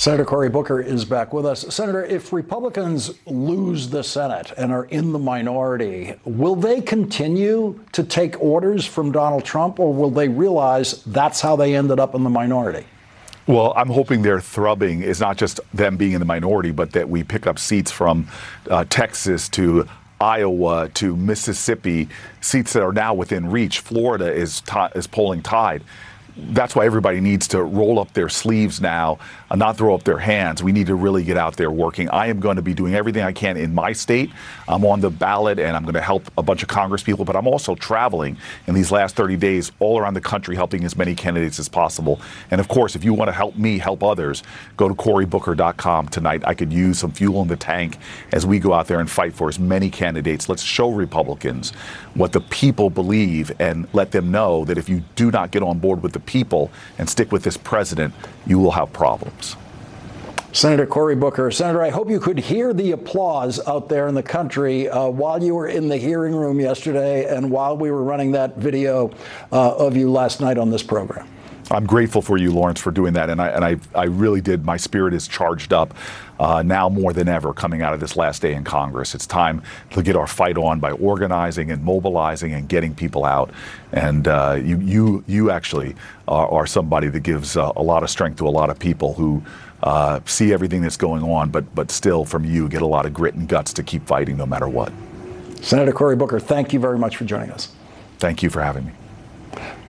Senator Cory Booker is back with us. Senator, if Republicans lose the Senate and are in the minority, will they continue to take orders from Donald Trump, or will they realize that's how they ended up in the minority? Well, I'm hoping their thrubbing is not just them being in the minority, but that we pick up seats from Texas to Iowa to Mississippi, seats that are now within reach. Florida is polling tied. That's why everybody needs to roll up their sleeves now and not throw up their hands. We need to really get out there working. I am going to be doing everything I can in my state. I'm on the ballot and I'm going to help a bunch of Congress people, but I'm also traveling in these last 30 days all around the country helping as many candidates as possible. And of course, if you want to help me help others, go to CoryBooker.com tonight. I could use some fuel in the tank as we go out there and fight for as many candidates. Let's show Republicans what the people believe and let them know that if you do not get on board with the people and stick with this president, you will have problems. Senator Cory Booker. Senator, I hope you could hear the applause out there in the country while you were in the hearing room yesterday and while we were running that video of you last night on this program. I'm grateful for you, Lawrence, for doing that. And I really did. My spirit is charged up now more than ever coming out of this last day in Congress. It's time to get our fight on by organizing and mobilizing and getting people out. And you actually are somebody that gives a lot of strength to a lot of people who see everything that's going on, but still from you get a lot of grit and guts to keep fighting no matter what. Senator Cory Booker, thank you very much for joining us. Thank you for having me.